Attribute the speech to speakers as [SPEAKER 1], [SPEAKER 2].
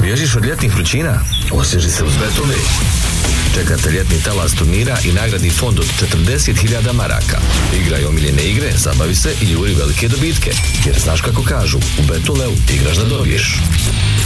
[SPEAKER 1] Bježiš od ljetnih vrućina? Osvježi se uz Betole. Čekate ljetni talas turnira i nagradni fond od 40.000 maraka. Igraj omiljene igre, zabavi se i juri velike dobitke. Jer znaš kako kažu, u Betoleu igraš da dobiješ.